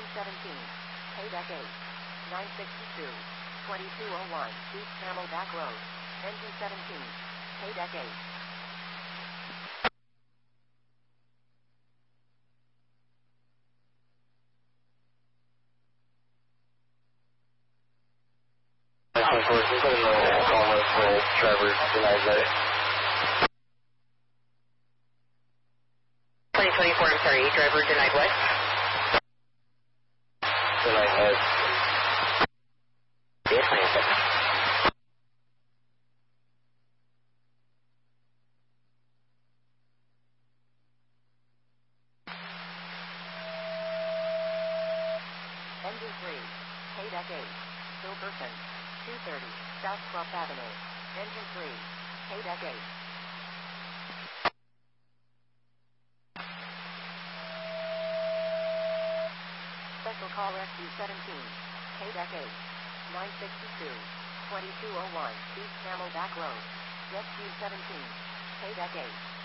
17, Haydeck 8, 962, 2201, East Camelback Road, engine 17, Haydeck 8. Driver denied that. 2024, I'm sorry, driver denied what? Denied that. Yes, 97. Engine 3, Haydeck 8, Silverton, 230, South Clough Avenue, engine 3, Haydeck 8. Special call SU-17, Haydeck 8, 962, 2201, East Camelback Road, Rescue 17, Haydeck 8.